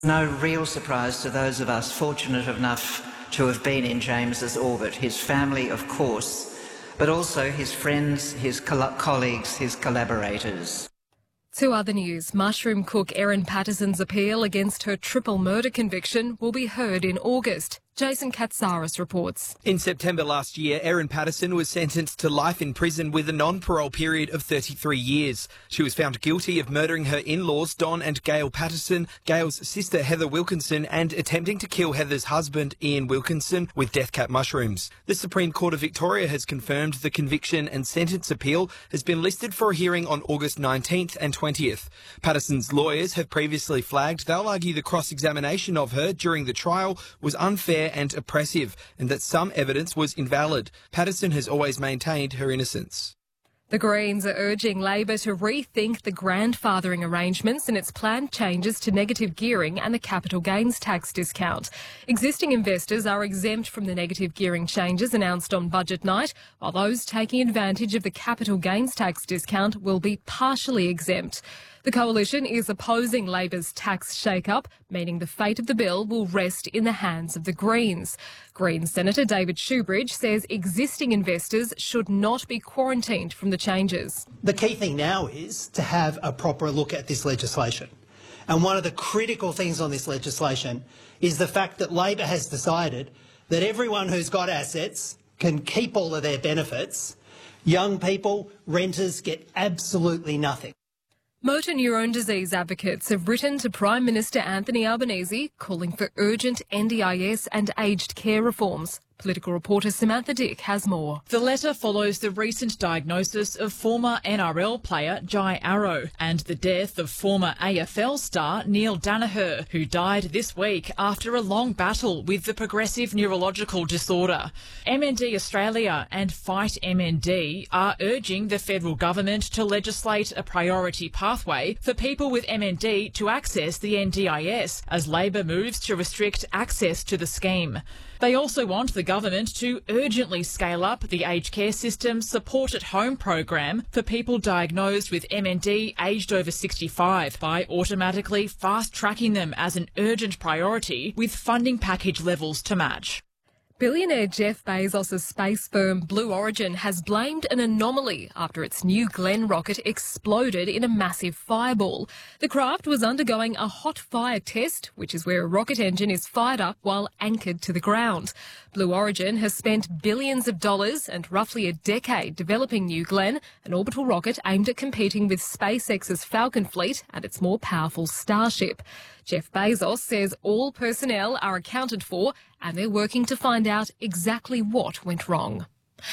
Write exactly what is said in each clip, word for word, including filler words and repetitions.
No real surprise to those of us fortunate enough to have been in James's orbit, his family, of course, but also his friends, his co- colleagues, his collaborators. To other news, mushroom cook Erin Patterson's appeal against her triple murder conviction will be heard in August. Jason Katsaris reports. In September last year, Erin Patterson was sentenced to life in prison with a non-parole period of thirty-three years. She was found guilty of murdering her in-laws, Don and Gail Patterson, Gail's sister Heather Wilkinson, and attempting to kill Heather's husband, Ian Wilkinson, with death cap mushrooms. The Supreme Court of Victoria has confirmed the conviction and sentence appeal has been listed for a hearing on August nineteenth and twentieth. Patterson's lawyers have previously flagged they'll argue the cross-examination of her during the trial was unfair and oppressive, and that some evidence was invalid. Patterson has always maintained her innocence. The Greens are urging Labor to rethink the grandfathering arrangements and its planned changes to negative gearing and the capital gains tax discount. Existing investors are exempt from the negative gearing changes announced on budget night, while those taking advantage of the capital gains tax discount will be partially exempt. The coalition is opposing Labor's tax shake-up, meaning the fate of the bill will rest in the hands of the Greens. Greens Senator David Shoebridge says existing investors should not be quarantined from the changes. The key thing now is to have a proper look at this legislation. And one of the critical things on this legislation is the fact that Labor has decided that everyone who's got assets can keep all of their benefits. Young people, renters get absolutely nothing. Motor neurone disease advocates have written to Prime Minister Anthony Albanese calling for urgent N D I S and aged care reforms. Political reporter Samantha Dick has more. The letter follows the recent diagnosis of former N R L player Jai Arrow and the death of former A F L star Neil Danaher, who died this week after a long battle with the progressive neurological disorder. M N D Australia and Fight M N D are urging the federal government to legislate a priority pathway for people with M N D to access the N D I S as Labor moves to restrict access to the scheme. They also want the government to urgently scale up the aged care system support at home program for people diagnosed with M N D aged over sixty-five by automatically fast-tracking them as an urgent priority with funding package levels to match. Billionaire Jeff Bezos' space firm Blue Origin has blamed an anomaly after its New Glenn rocket exploded in a massive fireball. The craft was undergoing a hot fire test, which is where a rocket engine is fired up while anchored to the ground. Blue Origin has spent billions of dollars and roughly a decade developing New Glenn, an orbital rocket aimed at competing with SpaceX's Falcon fleet and its more powerful Starship. Jeff Bezos says all personnel are accounted for and they're working to find out exactly what went wrong.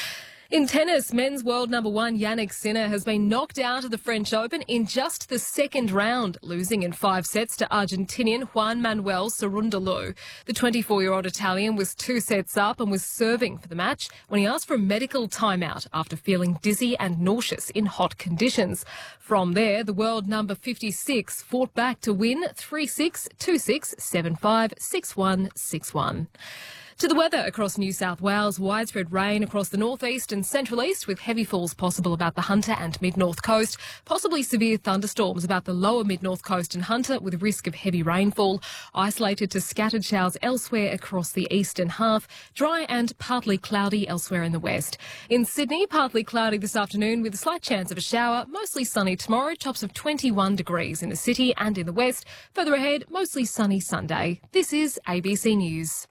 In tennis, men's world number one Yannick Sinner has been knocked out of the French Open in just the second round, losing in five sets to Argentinian Juan Manuel Cerundolo. The twenty-four-year-old Italian was two sets up and was serving for the match when he asked for a medical timeout after feeling dizzy and nauseous in hot conditions. From there, the world number fifty-six fought back to win three six, two six, seven five, six one, six one. To the weather across New South Wales, widespread rain across the northeast and central east with heavy falls possible about the Hunter and mid-north coast, possibly severe thunderstorms about the lower mid-north coast and Hunter with risk of heavy rainfall, isolated to scattered showers elsewhere across the eastern half, dry and partly cloudy elsewhere in the west. In Sydney, partly cloudy this afternoon with a slight chance of a shower, mostly sunny tomorrow, tops of twenty-one degrees in the city and in the west. Further ahead, mostly sunny Sunday. This is A B C News.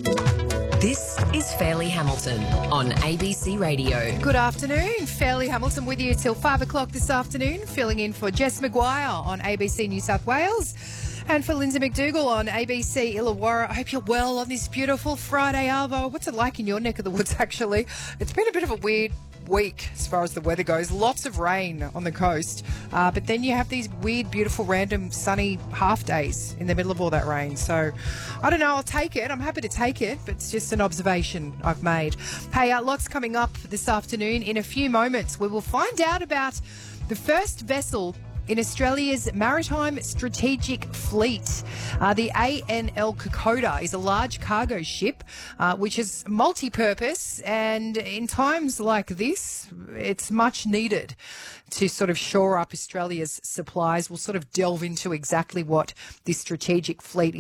This is Fairleigh Hamilton on A B C Radio. Good afternoon. Fairleigh Hamilton with you till five o'clock this afternoon, filling in for Jess McGuire on A B C New South Wales and for Lindsay McDougall on A B C Illawarra. I hope you're well on this beautiful Friday, Arvo. What's it like in your neck of the woods, actually? It's been a bit of a weird week as far as the weather goes. Lots of rain on the coast, uh, but then you have these weird, beautiful, random sunny half days in the middle of all that rain. So I don't know, I'll take it. I'm happy to take it, but it's just an observation I've made. Hey, uh, lots coming up this afternoon. In a few moments, we will find out about the first vessel in Australia's Maritime Strategic Fleet. Uh, the A N L Kokoda is a large cargo ship uh, which is multi-purpose, and in times like this, it's much needed to sort of shore up Australia's supplies. We'll sort of delve into exactly what this strategic fleet is